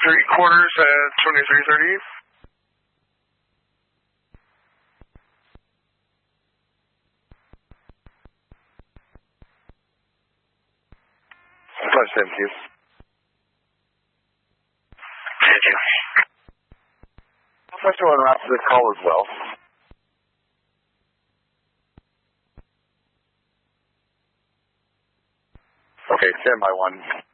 3/4 at 2330. Flash MQ. Thank you. Flash 2 on route to this call as well. Okay, stand by 1.